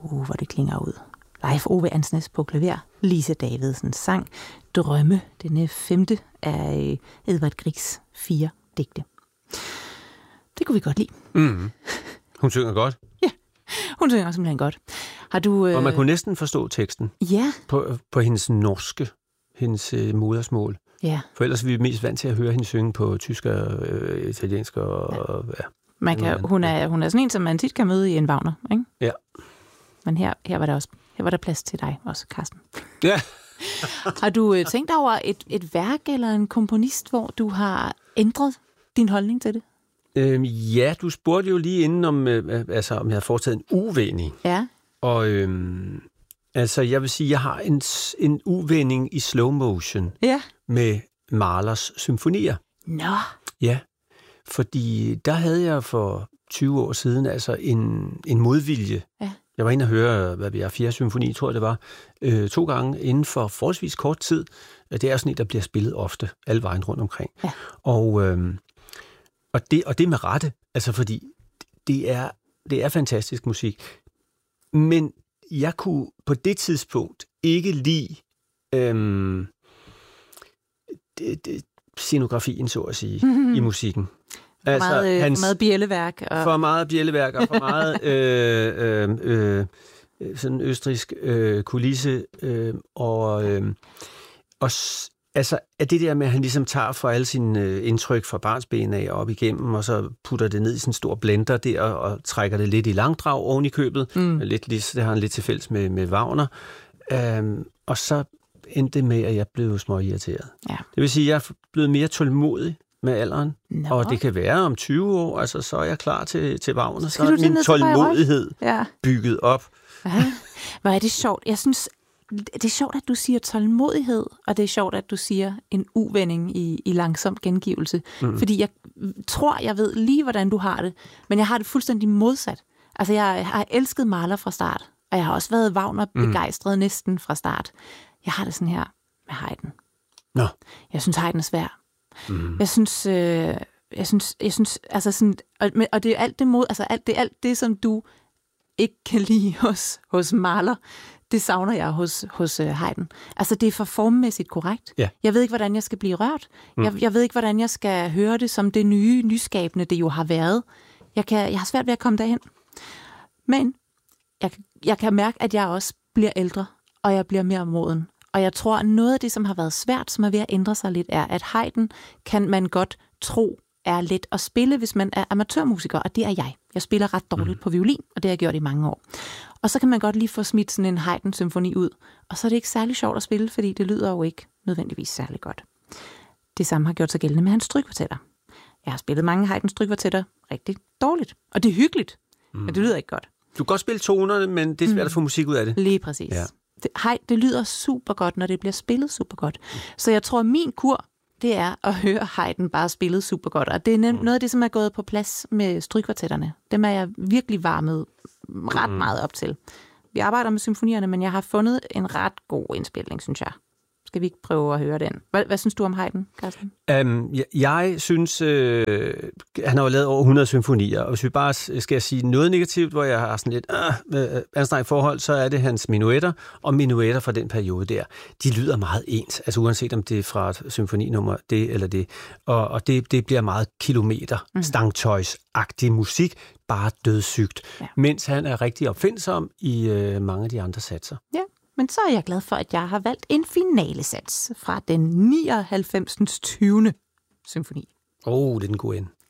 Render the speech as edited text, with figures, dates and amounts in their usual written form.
Hvor det klinger ud. Leif Ove Ansnes på klaver. Lise Davidsens sang Drømme, den 5. af Edvard Griegs 4 digte. Det kunne vi godt lide. Mm. Hun synger godt. Ja, hun synger simpelthen godt. Har du, Og man kunne næsten forstå teksten. Ja. På hendes norske, hendes modersmål. Ja. For ellers er vi mest vant til at høre hende synge på tysk og italiensk og ja. Hun er sådan en, som man tit kan møde i en Wagner, ikke? Ja. Men her var der plads til dig også, Carsten. Ja. Har du tænkt over et værk eller en komponist, hvor du har ændret din holdning til det? Ja, du spurgte jo lige inden om jeg havde foretaget en uvending. Ja. Og jeg vil sige, jeg har en uvending i slow motion med Mahlers symfonier. Nå. Ja, fordi der havde jeg for 20 år siden altså en modvilje. Ja. Jeg var inde og høre, 4. symfoni, tror jeg det var, 2 gange inden for forholdsvis kort tid. Det er sådan et, der bliver spillet ofte, alle vejen rundt omkring. Ja. Og det med rette, altså fordi det er fantastisk musik. Men jeg kunne på det tidspunkt ikke lide scenografien, så at sige, i musikken. For meget bjælleværk. For meget bjælleværk og for meget sådan østrigsk kulisse. Altså, er det der med, at han ligesom tager for alle sine indtryk fra barnsben af op igennem, og så putter det ned i sådan en stor blender der, og trækker det lidt i langdrag oven i købet. Det har han lidt til fælles med Wagner. Og så endte det med, at jeg blev småirriteret. Ja. Det vil sige, at jeg er blevet mere tålmodig med alderen. Nå. Og det kan være om 20 år, altså så er jeg klar til Wagner. Så er min tålmodighed bygget op. Hvor er det sjovt. Jeg synes, det er sjovt, at du siger tålmodighed, og det er sjovt, at du siger en uvending i langsom gengivelse. Fordi jeg tror, jeg ved lige, hvordan du har det, men jeg har det fuldstændig modsat. Altså, jeg har elsket Mahler fra start, og jeg har også været Wagner-begejstret næsten fra start. Jeg har det sådan her med Haydn. Nå. Jeg synes, Haydn er svær. Jeg synes, altså sådan, og det er alt det mod, altså alt det, som du ikke kan lide hos Mahler, det savner jeg hos Haydn. Altså, det er for formmæssigt korrekt. Ja. Jeg ved ikke, hvordan jeg skal blive rørt. Jeg ved ikke, hvordan jeg skal høre det som det nye, nyskabende, det jo har været. Jeg har svært ved at komme derhen. Men jeg kan mærke, at jeg også bliver ældre, og jeg bliver mere moden. Og jeg tror, at noget af det, som har været svært, som er ved at ændre sig lidt, er, at Haydn kan man godt tro er let at spille, hvis man er amatørmusiker, og det er jeg. Jeg spiller ret dårligt på violin, og det har jeg gjort i mange år. Og så kan man godt lige få smidt sådan en Haydn-symfoni ud, og så er det ikke særlig sjovt at spille, fordi det lyder jo ikke nødvendigvis særlig godt. Det samme har gjort sig gældende med hans strygkvartetter. Jeg har spillet mange Haydn-strygkvartetter rigtig dårligt, og det er hyggeligt, men det lyder ikke godt. Du kan godt spille tonerne, men det er svært at få musik ud af det. Lige præcis. Ja. Det lyder super godt, når det bliver spillet super godt. Så jeg tror, at min kur, det er at høre Haydn bare spillet super godt. Og det er noget af det, som er gået på plads med strygkvartetterne. Dem er jeg virkelig varmet ret meget op til. Vi arbejder med symfonierne, men jeg har fundet en ret god indspilning, synes jeg. Skal vi ikke prøve at høre den? Hvad synes du om Haydn, Carsten? Jeg synes, han har jo lavet over 100 symfonier, og hvis vi bare skal sige noget negativt, hvor jeg har sådan lidt anstrengt forhold, så er det hans minuetter, og minuetter fra den periode der. De lyder meget ens, altså uanset om det er fra symfoninummer det eller det. Og det bliver meget stangtøjsagtig musik, bare dødssygt, mens han er rigtig opfindsom i mange af de andre satser. Ja. Men så er jeg glad for, at jeg har valgt en finalesats fra den 99. 20. symfoni. Det er den gode ende.